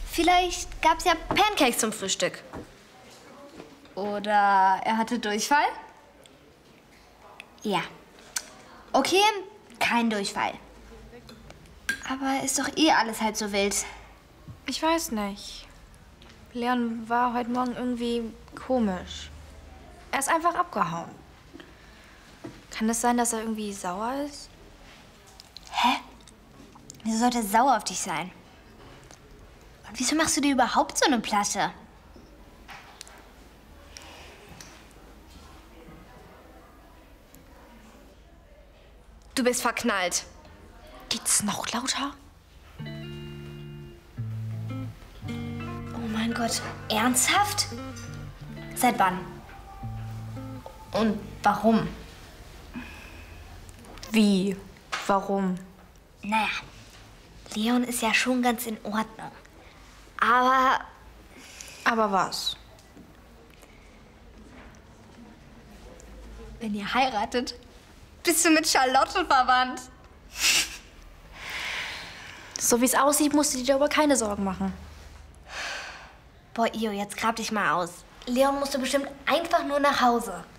Vielleicht gab's ja Pancakes zum Frühstück. Oder er hatte Durchfall? Ja. Okay, kein Durchfall. Aber ist doch eh alles halb so wild. Ich weiß nicht. Leon war heute Morgen irgendwie komisch. Er ist einfach abgehauen. Kann es sein, dass er irgendwie sauer ist? Hä? Wieso sollte er sauer auf dich sein? Und wieso machst du dir überhaupt so eine Platte? Du bist verknallt. Geht's noch lauter? Oh mein Gott, ernsthaft? Seit wann? Und warum? Wie? Warum? Naja, Leon ist ja schon ganz in Ordnung. Aber... Aber was? Wenn ihr heiratet, bist du mit Charlotte verwandt. So wie es aussieht, musst du dir darüber keine Sorgen machen. Boah, Io, jetzt grab dich mal aus. Leon musste bestimmt einfach nur nach Hause.